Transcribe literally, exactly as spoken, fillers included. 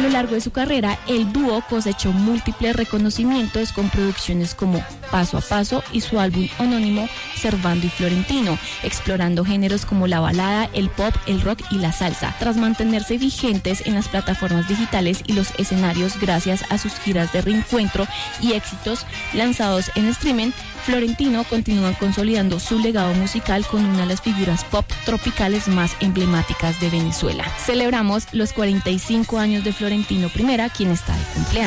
lo largo de su carrera, el dúo cosechó múltiples reconocimientos con producciones como Paso a Paso y su álbum homónimo Servando y Florentino, explorando géneros como la balada, el pop, el rock y la salsa. Tras mantenerse vigentes en las plataformas digitales y los escenarios gracias a sus giras de reencuentro y éxitos lanzados en streaming, Florentino continúa consolidando su legado musical con una de las figuras pop tropicales más emblemáticas de Venezuela. Celebramos los cuarenta y cinco años de Florentino Primera, quien está de cumpleaños.